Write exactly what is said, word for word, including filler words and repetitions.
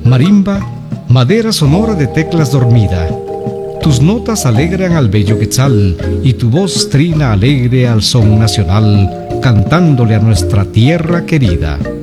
Marimba, madera sonora de teclas dormida. Tus notas alegran al bello quetzal y tu voz trina alegre al son nacional, cantándole a nuestra tierra querida.